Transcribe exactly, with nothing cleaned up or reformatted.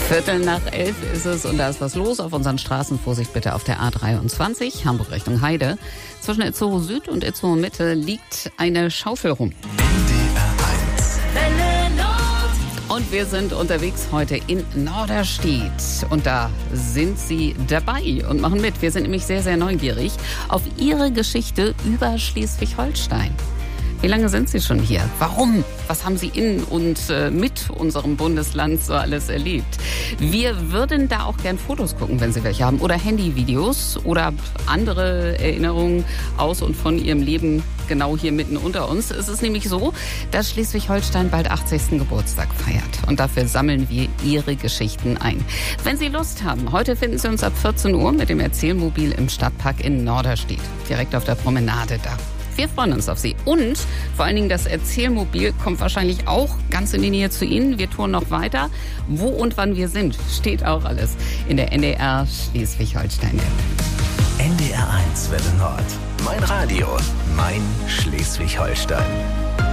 Viertel nach elf ist es und da ist was los auf unseren Straßen. Vorsicht bitte auf der A dreiundzwanzig, Hamburg Richtung Heide. Zwischen Itzehoe Süd und Itzehoe Mitte liegt eine Schaufel rum. Und wir sind unterwegs heute in Norderstedt. Und da sind Sie dabei und machen mit. Wir sind nämlich sehr, sehr neugierig auf Ihre Geschichte über Schleswig-Holstein. Wie lange sind Sie schon hier? Warum? Was haben Sie in und äh, mit unserem Bundesland so alles erlebt? Wir würden da auch gern Fotos gucken, wenn Sie welche haben. Oder Handyvideos oder andere Erinnerungen aus und von Ihrem Leben genau hier mitten unter uns. Es ist nämlich so, dass Schleswig-Holstein bald achtzigsten Geburtstag feiert. Und dafür sammeln wir Ihre Geschichten ein. Wenn Sie Lust haben, heute finden Sie uns ab vierzehn Uhr mit dem Erzählmobil im Stadtpark in Norderstedt. Direkt auf der Promenade da. Wir freuen uns auf Sie. Und vor allen Dingen das Erzählmobil kommt wahrscheinlich auch ganz in die Nähe zu Ihnen. Wir touren noch weiter. Wo und wann wir sind, steht auch alles in der N D R Schleswig-Holstein-App. N D R eins Welle Nord. Mein Radio, mein Schleswig-Holstein.